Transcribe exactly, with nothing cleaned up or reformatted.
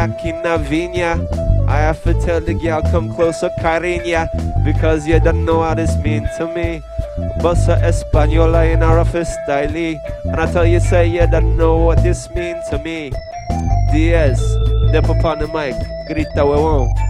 back in Navinia. I have to tell the girl come closer, Cariña, because you don't know how this mean to me. Bossa Española in a rough style, and I tell you say you don't know what this mean to me. Diaz, step up on the mic, grita huevón.